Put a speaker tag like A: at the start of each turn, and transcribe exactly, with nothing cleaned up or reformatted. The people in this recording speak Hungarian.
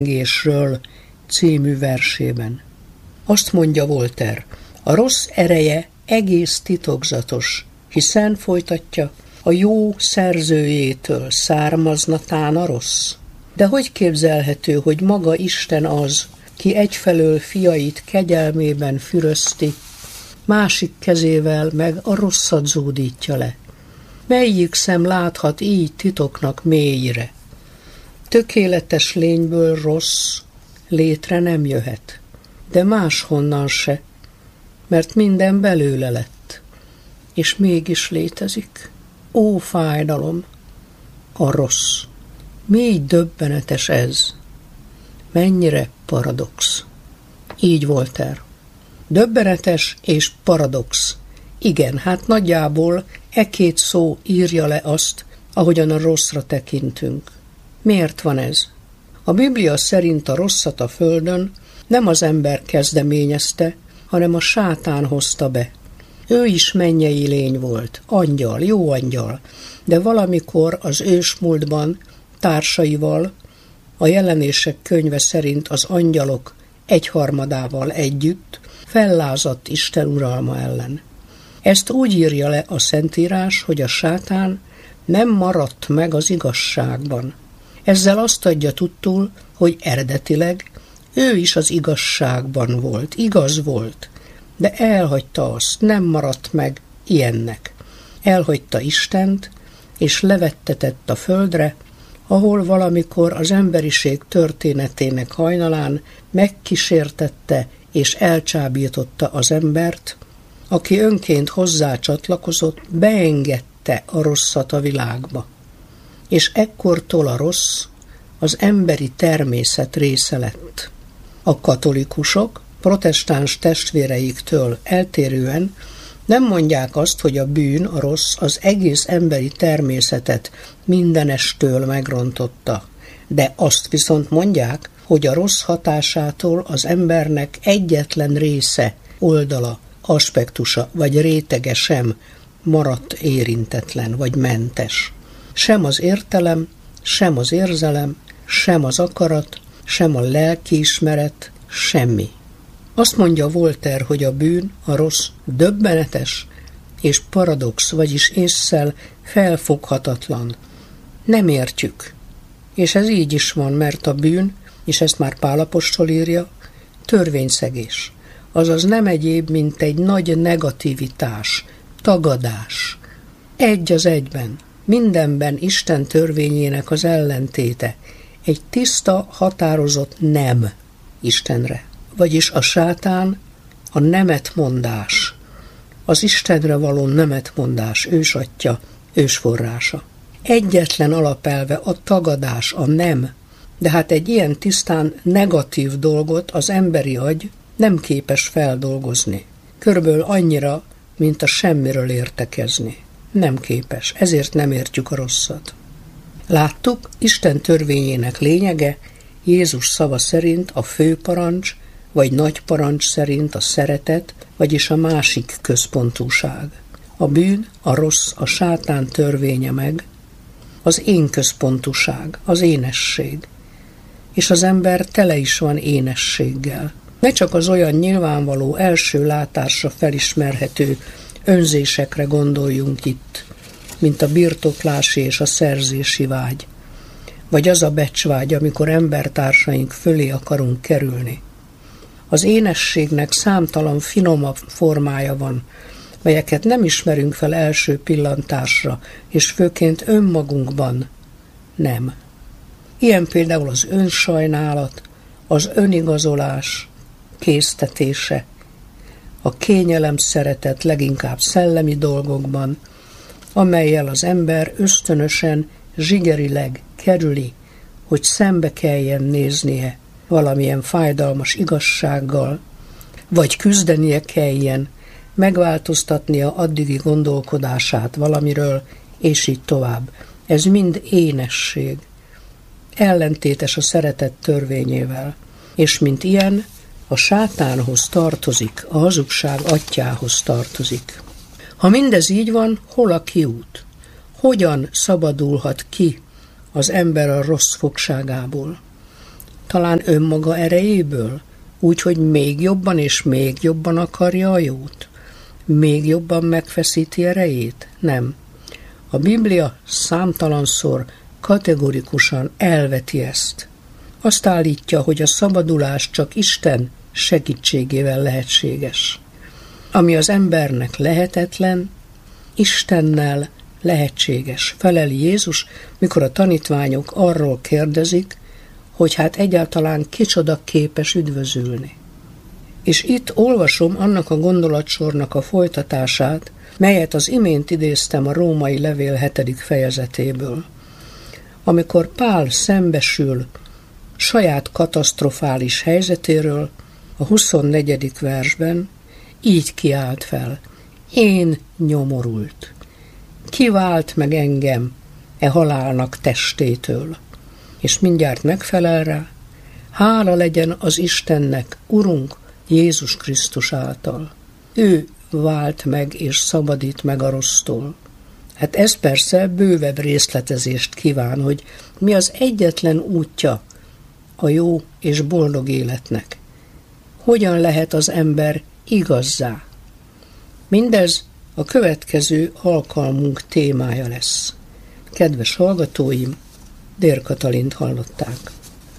A: Égésről című versében. Azt mondja Voltaire, a rossz ereje egész titokzatos, hiszen folytatja, a jó szerzőjétől származna tán a rossz. De hogy képzelhető, hogy maga Isten az, ki egyfelől fiait kegyelmében fürözti, másik kezével meg a rosszat zúdítja le? Melyik szem láthat így titoknak mélyire? Tökéletes lényből rossz létre nem jöhet, de máshonnan se, mert minden belőle lett, és mégis létezik. Ó, fájdalom, a rossz. Mély döbbenetes ez. Mennyire paradox. Így Voltaire. Döbbenetes és paradox. Igen, hát nagyjából e két szó írja le azt, ahogyan a rosszra tekintünk. Miért van ez? A Biblia szerint a rosszat a földön nem az ember kezdeményezte, hanem a sátán hozta be. Ő is mennyei lény volt, angyal, jó angyal, de valamikor az ősmúltban társaival, a Jelenések könyve szerint az angyalok egyharmadával együtt fellázadt Isten uralma ellen. Ezt úgy írja le a Szentírás, hogy a sátán nem maradt meg az igazságban. Ezzel azt adja tudtul, hogy eredetileg ő is az igazságban volt, igaz volt, de elhagyta azt, nem maradt meg ilyennek. Elhagyta Istent, és levettetett a földre, ahol valamikor az emberiség történetének hajnalán megkísértette és elcsábította az embert, aki önként hozzá csatlakozott, beengedte a rosszat a világba. És ekkortól a rossz az emberi természet része lett. A katolikusok protestáns testvéreiktől eltérően nem mondják azt, hogy a bűn, a rossz az egész emberi természetet mindenestől megrontotta, de azt viszont mondják, hogy a rossz hatásától az embernek egyetlen része, oldala, aspektusa vagy rétege sem maradt érintetlen vagy mentes. Sem az értelem, sem az érzelem, sem az akarat, sem a lelkiismeret, semmi. Azt mondja Voltaire, hogy a bűn, a rossz döbbenetes és paradox, vagyis ésszel felfoghatatlan. Nem értjük. És ez így is van, mert a bűn, és ezt már Pál apostol írja, törvényszegés. Azaz nem egyéb, mint egy nagy negativitás, tagadás. Egy az egyben, mindenben Isten törvényének az ellentéte. Egy tiszta, határozott nem Istenre. Vagyis a sátán a nemetmondás, az Istenre való nemetmondás ősatja, ősforrása. Egyetlen alapelve a tagadás, a nem, de hát egy ilyen tisztán negatív dolgot az emberi agy nem képes feldolgozni. Körülbelül annyira, mint a semmiről értekezni. Nem képes, ezért nem értjük a rosszat. Láttuk, Isten törvényének lényege Jézus szava szerint a főparancs, vagy nagy parancs szerint a szeretet, vagyis a másik központúság. A bűn, a rossz, a sátán törvénye meg, az én központúság, az énesség. És az ember tele is van énességgel. Ne csak az olyan nyilvánvaló, első látásra felismerhető önzésekre gondoljunk itt, mint a birtoklási és a szerzési vágy, vagy az a becsvágy, amikor embertársaink fölé akarunk kerülni. Az énességnek számtalan finomabb formája van, melyeket nem ismerünk fel első pillantásra, és főként önmagunkban nem. Ilyen például az önsajnálat, az önigazolás késztetése, a kényelem szeretet leginkább szellemi dolgokban, amellyel az ember ösztönösen, zsigerileg kerüli, hogy szembe kelljen néznie valamilyen fájdalmas igazsággal, vagy küzdenie kelljen, megváltoztatnia addigi gondolkodását valamiről, és így tovább. Ez mind énesség. Ellentétes a szeretet törvényével, és mint ilyen a sátánhoz tartozik, a hazugság atyjához tartozik. Ha mindez így van, hol a kiút? Hogyan szabadulhat ki az ember a rossz fogságából? Talán önmaga erejéből? Úgy, hogy még jobban és még jobban akarja a jót? Még jobban megfeszíti erejét? Nem. A Biblia számtalanszor kategorikusan elveti ezt. Azt állítja, hogy a szabadulás csak Isten segítségével lehetséges. Ami az embernek lehetetlen, Istennel lehetséges. Feleli Jézus, mikor a tanítványok arról kérdezik, hogy hát egyáltalán kicsoda képes üdvözülni. És itt olvasom annak a gondolatsornak a folytatását, melyet az imént idéztem a római levél hetedik fejezetéből. Amikor Pál szembesül saját katasztrofális helyzetéről, a huszonnegyedik versben így kiált fel: én nyomorult. Ki vált meg engem e halálnak testétől? És mindjárt megfelel rá: hála legyen az Istennek, Urunk Jézus Krisztus által. Ő vált meg és szabadít meg a rossztól. Hát ez persze bővebb részletezést kíván, hogy mi az egyetlen útja a jó és boldog életnek. Hogyan lehet az ember igazzá? Mindez a következő alkalmunk témája lesz. Kedves hallgatóim, Dér Katalint hallották.